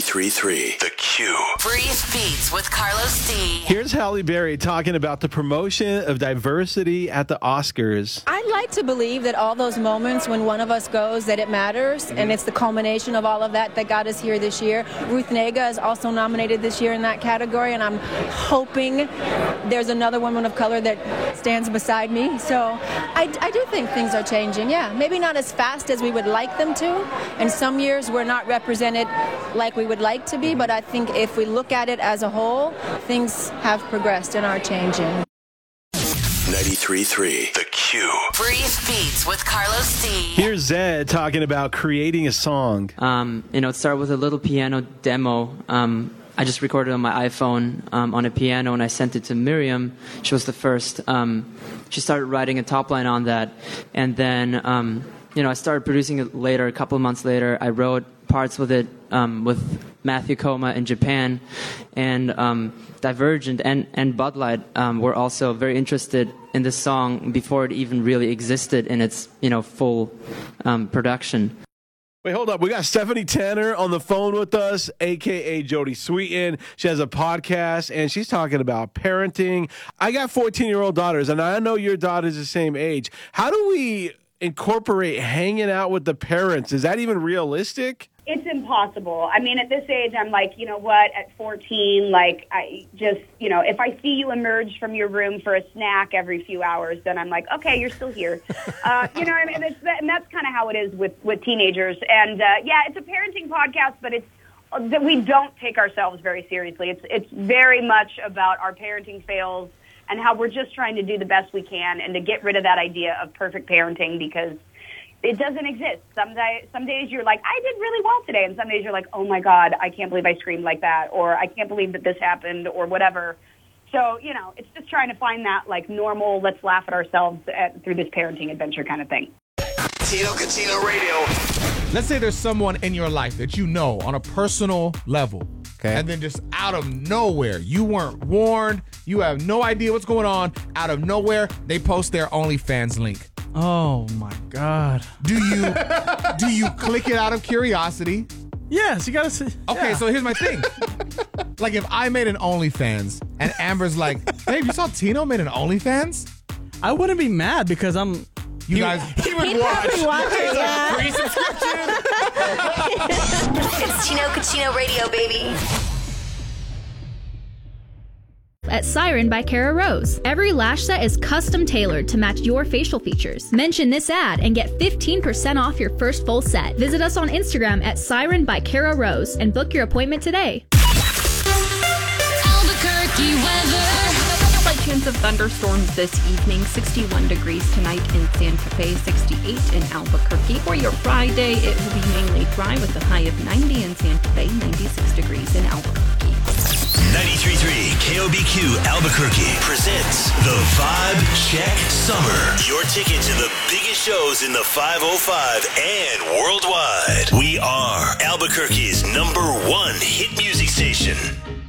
93.3 The Q. Brief Beats with Carlos D. Here's Halle Berry talking about the promotion of diversity at the Oscars. I'd like to believe that all those moments when one of us goes, that it matters, and it's the culmination of all of that that got us here this year. Ruth Negga is also nominated this year in that category, and I'm hoping there's another woman of color that stands beside me. So I do think things are changing, yeah. Maybe not as fast as we would like them to. And some years we're not represented like we would like to be, but I think if we look at it as a whole, things have progressed and are changing. 93.3 The Q. Brief Beats with Carlos D. Here's Zed talking about creating a song. It started with a little piano demo. I just recorded on my iPhone on a piano, and I sent it to Miriam. She was the first. She started writing a top line on that, and then I started producing it later. A couple of months later, I wrote parts with it with Matthew Koma in Japan, and Divergent and Bud Light were also very interested in this song before it even really existed in its full production. Wait, hold up. We got Stephanie Tanner on the phone with us, a.k.a. Jodie Sweetin. She has a podcast, and she's talking about parenting. I got 14-year-old daughters, and I know your daughter's the same age. How do we incorporate hanging out with the parents? Is that even realistic? It's impossible. I mean, at this age, I'm like, you know what, at 14, like, I just, if I see you emerge from your room for a snack every few hours, then I'm like, okay, you're still here. You know what I mean? And that's kind of how it is with teenagers. And, yeah, it's a parenting podcast, but it's that we don't take ourselves very seriously. It's very much about our parenting fails and how we're just trying to do the best we can and to get rid of that idea of perfect parenting, because it doesn't exist. Some days you're like, I did really well today, and some days you're like, oh my God, I can't believe I screamed like that, or I can't believe that this happened, or whatever. So, it's just trying to find that like normal, let's laugh at ourselves through this parenting adventure kind of thing. Tino Catino Radio. Let's say there's someone in your life that you know on a personal level. Okay. And then just out of nowhere, you weren't warned, you have no idea what's going on, out of nowhere, they post their OnlyFans link. Oh my God. Do you click it out of curiosity? Yes, you gotta see. Okay, yeah. So here's my thing. Like, if I made an OnlyFans and Amber's like, babe, you saw Tino made an OnlyFans? I wouldn't be mad because he would watch. Probably watch it, yeah. Free subscription. It's Tino Catino Radio, baby. At Siren by Kara Rose. Every lash set is custom tailored to match your facial features. Mention this ad and get 15% off your first full set. Visit us on Instagram at Siren by Kara Rose and book your appointment today. Albuquerque weather. Slight chance of thunderstorms this evening. 61 degrees tonight in Santa Fe, 68 in Albuquerque. For your Friday, it will be mainly dry with a high of 90 in Santa Fe, 96 degrees in Albuquerque. 93.3 KOBQ Albuquerque presents the Vibe Check Summer. Your ticket to the biggest shows in the 505 and worldwide. We are Albuquerque's #1 hit music station.